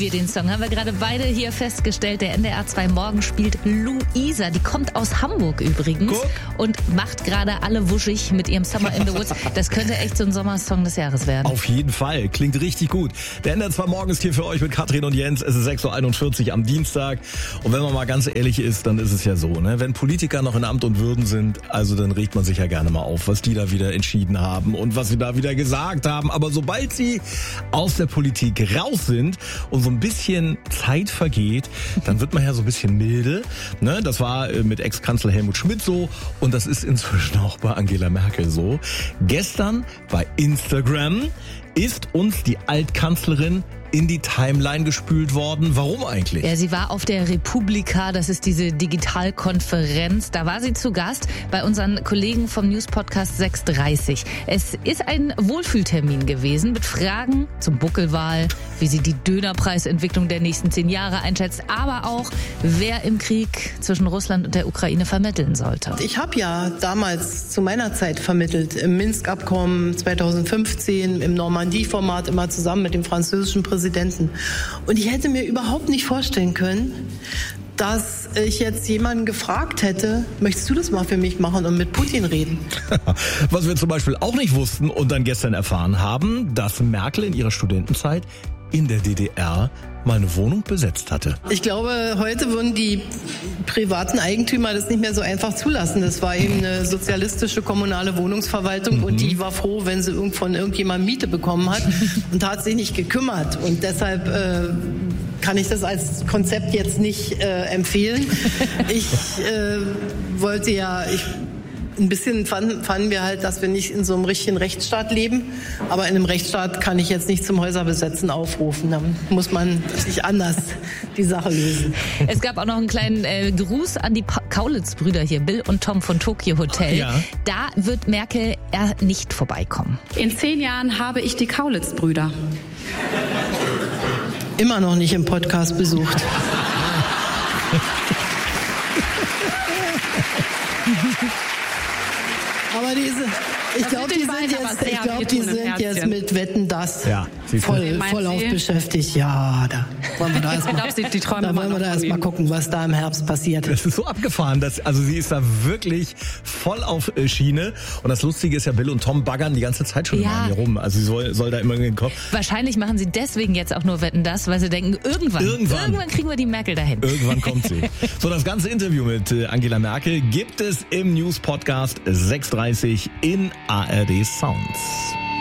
wir den Song? Haben wir gerade beide hier festgestellt. Der NDR 2 Morgen spielt Luisa. Die kommt aus Hamburg übrigens und macht gerade alle wuschig mit ihrem Summer in the Woods. Das könnte echt so ein Sommersong des Jahres werden. Auf jeden Fall. Klingt richtig gut. Der NDR 2 Morgen ist hier für euch mit Katrin und Jens. Es ist 6.41 Uhr am Dienstag. Und wenn man mal ganz ehrlich ist, dann ist es ja so, ne? Wenn Politiker noch in Amt und Würden sind, also dann regt man sich ja gerne mal auf, was die da wieder entschieden haben und was sie da wieder gesagt haben. Aber sobald sie aus der Politik raus sind und so ein bisschen Zeit vergeht, dann wird man ja so ein bisschen milde. Ne? Das war mit Ex-Kanzler Helmut Schmidt so und das ist inzwischen auch bei Angela Merkel so. Gestern bei Instagram ist uns die Altkanzlerin in die Timeline gespült worden. Warum eigentlich? Ja, sie war auf der Republika, das ist diese Digitalkonferenz. Da war sie zu Gast bei unseren Kollegen vom News-Podcast 630. Es ist ein Wohlfühltermin gewesen mit Fragen zum Buckelwal, wie sie die Dönerpreisentwicklung der nächsten 10 Jahre einschätzt, aber auch, wer im Krieg zwischen Russland und der Ukraine vermitteln sollte. Ich habe ja damals zu meiner Zeit vermittelt, im Minsk-Abkommen 2015, im Normandie-Format immer zusammen mit dem französischen Präsidenten. Und ich hätte mir überhaupt nicht vorstellen können, dass ich jetzt jemanden gefragt hätte, möchtest du das mal für mich machen und mit Putin reden? Was wir zum Beispiel auch nicht wussten und dann gestern erfahren haben, dass Merkel in ihrer Studentenzeit in der DDR mal eine Wohnung besetzt hatte. Ich glaube, heute würden die privaten Eigentümer das nicht mehr so einfach zulassen. Das war eben eine sozialistische kommunale Wohnungsverwaltung und die war froh, wenn sie von irgendjemandem Miete bekommen hat und hat sich nicht gekümmert. Und deshalb kann ich das als Konzept jetzt nicht empfehlen. Ich wollte ja... Ein bisschen fanden wir halt, dass wir nicht in so einem richtigen Rechtsstaat leben. Aber in einem Rechtsstaat kann ich jetzt nicht zum Häuserbesetzen aufrufen. Da muss man sich anders die Sache lösen. Es gab auch noch einen kleinen Gruß an die Kaulitz-Brüder hier, Bill und Tom von Tokyo Hotel. Ja. Da wird Merkel nicht vorbeikommen. In 10 Jahren habe ich die Kaulitz-Brüder. Immer noch nicht im Podcast besucht. Aber ich glaube, die sind jetzt mit Wetten, das voll auf beschäftigt. Ja, da wollen wir da erstmal gucken, was da im Herbst passiert. Das ist so abgefahren, also sie ist da wirklich voll auf Schiene. Und das Lustige ist ja, Bill und Tom baggern die ganze Zeit schon immer hier rum. Also sie soll da immer in den Kopf. Wahrscheinlich machen sie deswegen jetzt auch nur Wetten, das, weil sie denken, irgendwann kriegen wir die Merkel dahin. Irgendwann kommt sie. So, das ganze Interview mit Angela Merkel gibt es im News-Podcast 630 in ARD Sounds.